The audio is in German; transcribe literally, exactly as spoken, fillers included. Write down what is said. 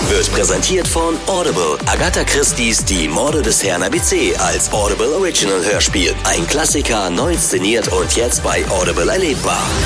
wird präsentiert von Audible. Agatha Christie's Die Morde des Herrn A B C als Audible Original Hörspiel. Ein Klassiker, neu inszeniert und jetzt bei Audible erlebbar.